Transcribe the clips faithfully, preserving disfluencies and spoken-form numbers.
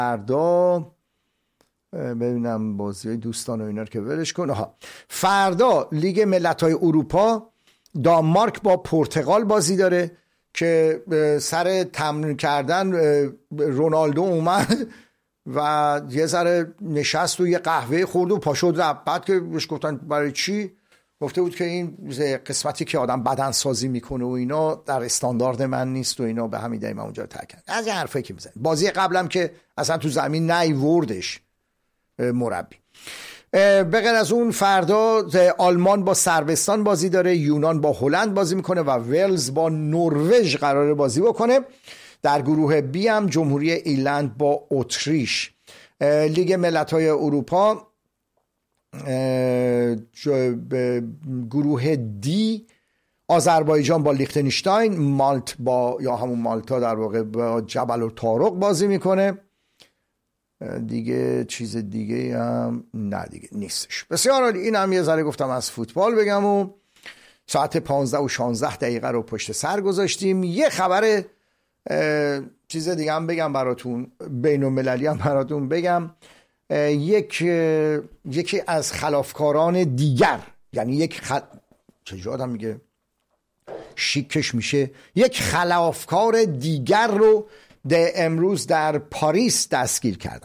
فردا ببینم بازی دوستان و اینا رو که ولش کن. ها فردا لیگ ملت‌های اروپا دانمارک با پرتغال بازی داره که سر تمرین کردن رونالدو اومد و یه ذره نشست و یه قهوه خورد و پاشد رفت. بعد که بهش گفتن برای چی، گفته بود که این قسمتی که آدم بدن سازی میکنه و اینا در استاندارد من نیست و اینا، به همین دلیل من اونجا رو ترک کردم. از این حرفایی که میزنه. بازی قبلم که اصلا تو زمین نیوردش مربی. به غیر از اون فردا آلمان با صربستان بازی داره، یونان با هلند بازی میکنه و ولز با نروژ قراره بازی بکنه. در گروه بی هم جمهوری ایرلند با اتریش. لیگ ملت‌های اروپا گروه دی آذربایجان با لیختنشتاین، مالت با یا همون مالتا در واقع با جبل الطارق بازی میکنه. دیگه چیز دیگه هم نه دیگه نیستش. بسیار عالی. این هم یه ذره گفتم از فوتبال بگم و ساعت پانزده و شانزده دقیقه رو پشت سر گذاشتیم. یه خبر چیز دیگه هم بگم براتون، بین المللی هم براتون بگم. یک یکی از خلافکاران دیگر، یعنی یک خل... چجور آدم میگه شیکش میشه، یک خلافکار دیگر رو ده امروز در پاریس دستگیر کردن،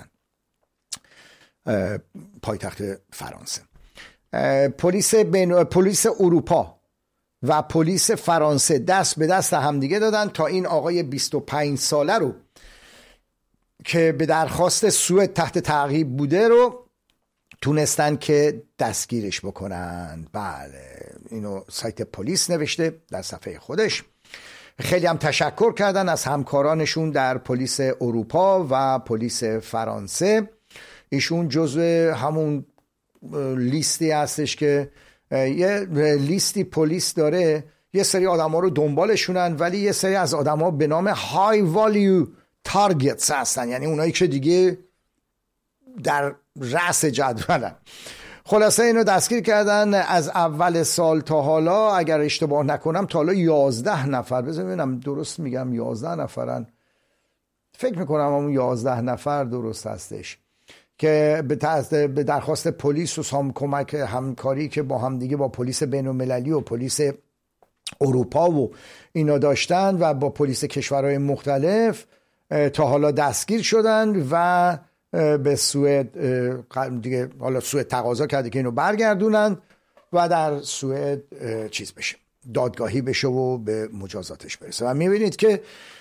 پایتخت فرانسه. پلیس بین پلیس اروپا و پلیس فرانسه دست به دست همدیگه دادن تا این آقای بیست و پنج ساله رو که به درخواست سوئد تحت تعقیب بوده رو تونستن که دستگیرش بکنن. بله، اینو سایت پلیس نوشته در صفحه خودش. خیلی هم تشکر کردن از همکارانشون در پلیس اروپا و پلیس فرانسه. ایشون جزو همون لیستی هستش که یه لیستی پلیس داره، یه سری آدم ها رو دنبالشونن، ولی یه سری از آدم ها به نام های والیو تارگتس هستن، یعنی اونایی که دیگه در رأس جدولن. خلاصه اینو دستگیر کردن. از اول سال تا حالا اگر اشتباه نکنم تا حالا یازده نفر، بذار ببینم درست میگم، یازده نفرن فکر میکنم، همون یازده نفر درست هستش که به درخواست پلیس و هم کمک همکاری که با هم دیگه با پلیس بین المللی و پلیس اروپا و اینا داشتن و با پلیس کشورهای مختلف تا حالا دستگیر شدن و به سوئد دیگه، حالا سوئد تقاضا کرده که اینو برگردونن و در سوئد چیز بشه، دادگاهی بشه و به مجازاتش برسه. و میبینید که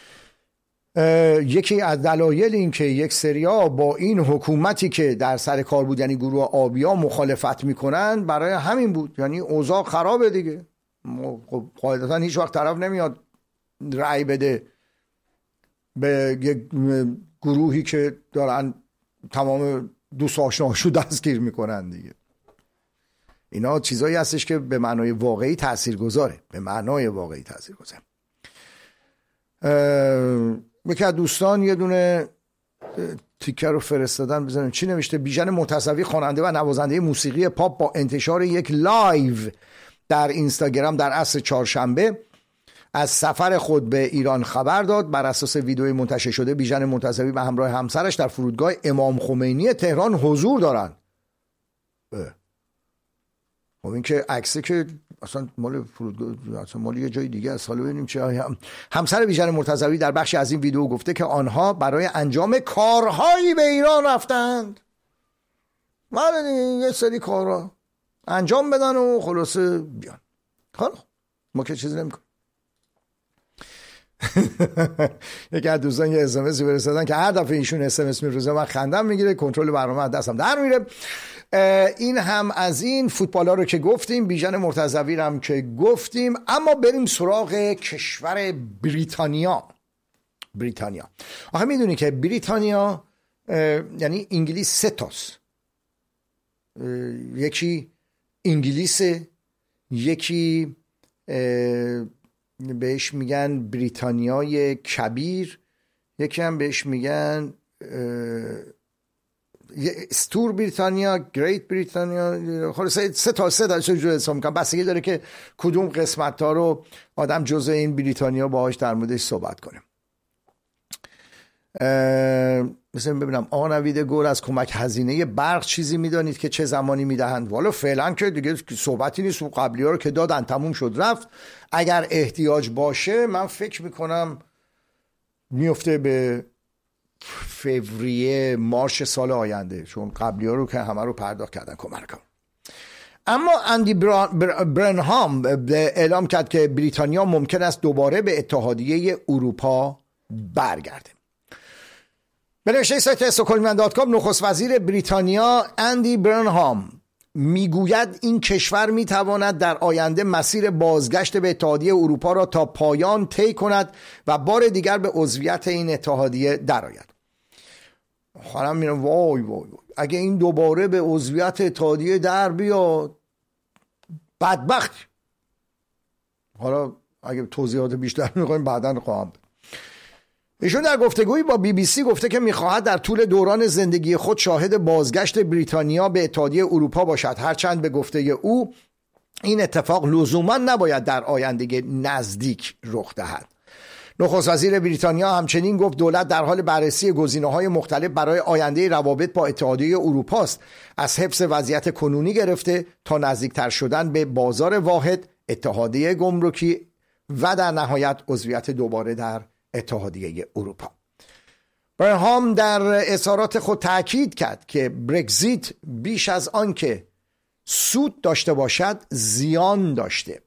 یکی از دلایل این که یک سریا با این حکومتی که در سر کار بود، یعنی گروه آبیا، مخالفت میکنن برای همین بود. یعنی اوضاع خرابه دیگه. قاعدتا هیچ وقت طرف نمیاد رأی بده به یک گروهی که دارن تمام دوست آشناشو دستگیر میکنن دیگه. اینا چیزایی هستش که به معنای واقعی تاثیرگذاره، به معنای واقعی تاثیرگذاره. یکی از دوستان یه دونه تیکر رو فرستادن، بزنیم چی نوشته. بیژن مرتضوی خواننده و نوازنده موسیقی پاپ با انتشار یک لایو در اینستاگرام در عصر چهارشنبه از سفر خود به ایران خبر داد. بر اساس ویدئوی منتشر شده بیژن مرتضوی به همراه همسرش در فرودگاه امام خمینی تهران حضور دارند. خب این که عکسی که اصلا مال فرودگاه، اصلا مال یه جای دیگه است. حالا ببینیم چه. همسر بیژن مرتضوی در بخشی از این ویدئو گفته که آنها برای انجام کارهایی به ایران رفتند. ولی یه سری کارها انجام بدن و خلاصه بیان. حالا ما که چیزی نمی‌کنیم. یکی از دوستان یه اس ام اس برسادن که هر دفعه ایشون اس ام اس میفرسته من خندم میگیره، کنترل برنامه از دستم در میره. این هم از این. فوتبالا رو که گفتیم، بیژن مرتضوی هم که گفتیم، اما بریم سراغ کشور بریتانیا. بریتانیا آخه میدونی که بریتانیا یعنی انگلیس سه تاست. یکی انگلیسه، یکی بهش میگن بریتانیای کبیر، یکی هم بهش میگن استور بریتانیا، گریت بریتانیا. خلاص سه تا سه تا چه جور حساب میکنم، بستگی داره که کدوم قسمت ها رو آدم جزء این بریتانیا باهاش در موردش صحبت کنه. مثلا ببینم آقا نوید گل از کمک هزینه برق چیزی میدانید که چه زمانی میدهند؟ والا فعلا که دیگه صحبتی نیست، اون قبلی ها رو که دادن تموم شد رفت. اگر احتیاج باشه من فکر میکنم میفته به فوریه مارچ سال آینده، چون قبلی ها رو که همه رو پرداخت کردن کمک کنم. اما اندی برنهام اعلام کرد که بریتانیا ممکن است دوباره به اتحادیه اروپا برگرده. به نوشته سایت استکهلم دات کام نخست وزیر بریتانیا اندی برنهام میگوید این کشور میتواند در آینده مسیر بازگشت به اتحادیه اروپا را تا پایان طی کند و بار دیگر به عضویت این اتحادیه درآید. خانم میگم وای وای وای اگه این دوباره به عضویت اتحادیه در بیاد بدبخت. حالا اگه توضیحات بیشتر میخوایم بعداً خواهم. ایشون در گفتگویی با بی بی سی گفته که میخواهد در طول دوران زندگی خود شاهد بازگشت بریتانیا به اتحادیه اروپا باشد، هرچند به گفته او این اتفاق لزوما نباید در آینده نزدیک رخ دهد. نخست وزیر بریتانیا همچنین گفت دولت در حال بررسی گزینه‌های مختلف برای آینده روابط با اتحادیه اروپا است، از حفظ وضعیت کنونی گرفته تا نزدیکتر شدن به بازار واحد، اتحادیه گمرکی و در نهایت عضویت دوباره در اتحادیه اروپا. برنهام در اظهارات خود تاکید کرد که برگزیت بیش از آن که سود داشته باشد زیان داشته.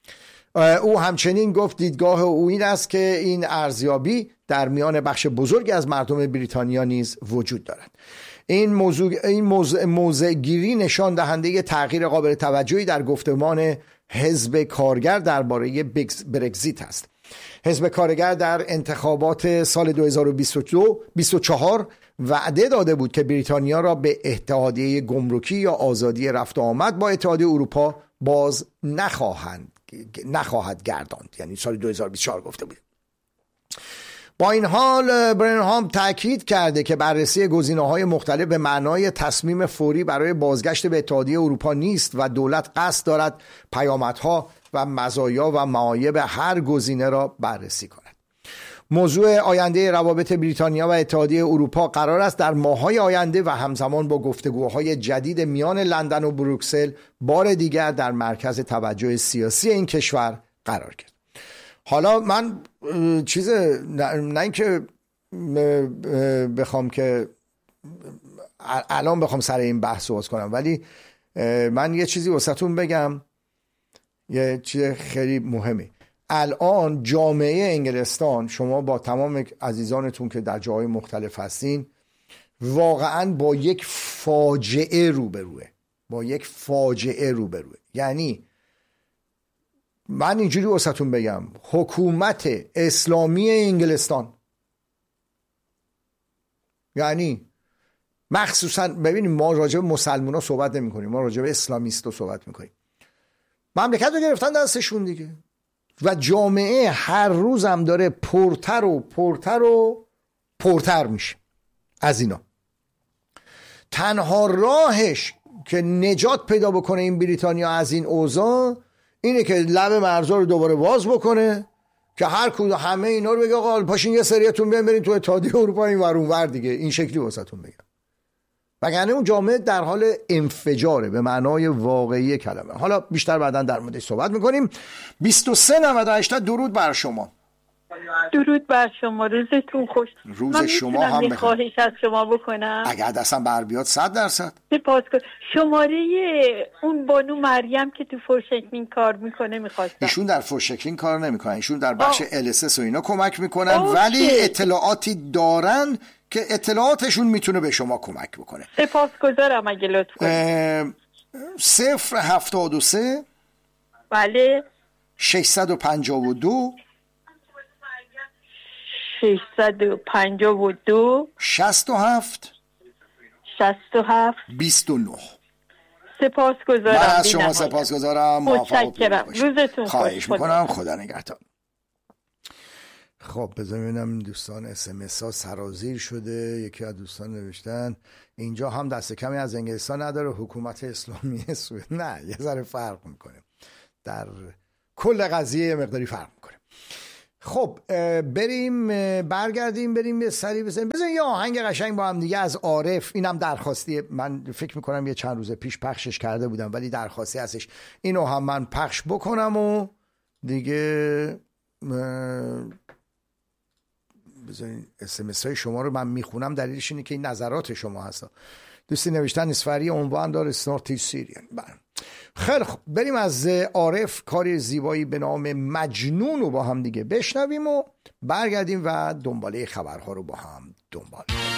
او همچنین گفت دیدگاه او این است که این ارزیابی در میان بخش بزرگی از مردم بریتانیا نیز وجود دارد. این موضوع این موضوع, موضوع گیری نشان دهنده تغییر قابل توجهی در گفتمان حزب کارگر درباره برگزیت است. حزب کارگر در انتخابات سال دو هزار و بیست و چهار وعده داده بود که بریتانیا را به اتحادیه گمرکی یا آزادی رفت و آمد با اتحادیه اروپا باز نخواهند نخواهد گرداند، یعنی سال دو هزار و بیست و چهار گفته بود. با این حال برنهام تاکید کرده که بررسی گزینه‌های مختلف به معنای تصمیم فوری برای بازگشت به اتحادیه اروپا نیست و دولت قصد دارد پیامدها و مزایا و معایب هر گزینه را بررسی کند. موضوع آینده روابط بریتانیا و اتحادیه اروپا قرار است در ماه‌های آینده و همزمان با گفتگوهای جدید میان لندن و بروکسل بار دیگر در مرکز توجه سیاسی این کشور قرار گرفت. حالا من چیز نه اینکه بخوام که الان بخوام سر این بحث باز کنم، ولی من یه چیزی واسهتون بگم، یه چیز خیلی مهمه. الان جامعه انگلستان، شما با تمام عزیزانتون که در جاهای مختلف هستین، واقعا با یک فاجعه روبروه با یک فاجعه روبروه یعنی من اینجوری واسهتون بگم، حکومت اسلامی انگلستان، یعنی مخصوصا ببینیم ما راجع به مسلمان ها صحبت نمی کنیم، ما راجع به اسلامیست ها صحبت میکنیم. مملکت رو گرفتن دستشون دیگه و جامعه هر روز هم داره پرتر و پرتر و پرتر میشه از اینا. تنها راهش که نجات پیدا بکنه این بریتانیا از این اوضاع اینه که لب مرزا رو دوباره باز بکنه که هر کدوم همه اینا رو بگه آقا پاشین یه سریتون بیاین برین تو اتحادیه اروپا این ور اون ور دیگه، این شکلی واسهتون بگم. وگرنه اون جامعه در حال انفجاره به معنای واقعی کلمه. حالا بیشتر بعداً در موردش صحبت میکنیم. بیست و سه نود و هشت درود بر شما. درود بر شما، روزتون خوش. روز من شما هم بخیر. خواهش از شما بکنم اگر دستم بر بیاد صد درصد. سپاسگزارم. شماره اون بانو مریم که تو فورشکلین کار میکنه میخواستم. ایشون در فورشکلین کار نمیکنن، ایشون در بخش ال اس اس و اینا کمک میکنن. آه. ولی اطلاعاتی دارن که اطلاعاتشون میتونه به شما کمک بکنه. سپاسگزارم اگه لطف کنید. صفر هفتاد و سه بله ششصد و پنجاه و دو ششصد و پنجاه و دو شصت و هفت شصت و هفت بیست و نه. سپاسگزارم. من از شما سپاسگزارم. متشکرم. روزتون خوش. خواهش میکنم. خدا نگهدار. خب بذار ببینم دوستان اس ام اس ها سرازیر شده. یکی از دوستان نوشتن اینجا هم دست کمی از انگلستان نداره حکومت اسلامی سوئد. نه یه ذره فرق میکنه، در کل قضیه مقداری فرق میکنه. خب بریم برگردیم بریم یه سری بزنیم بزنیم یه آهنگ قشنگ با هم دیگه از عارف. اینم درخواستی، من فکر میکنم یه چند روز پیش پخشش کرده بودم ولی درخواستی هستش اینو هم من پخش بکنم و دیگه بزنین اس ام اس های شما رو من میخونم، دلیلش اینه که این نظرات شما هستا. دوستی نوشتن اسفری عنوان داره سنورتی سیریان. خیلی خب بریم از عارف کاری زیبایی به نام مجنون رو با هم دیگه بشنویم و برگردیم و دنباله خبرها رو با هم دنبال کنیم.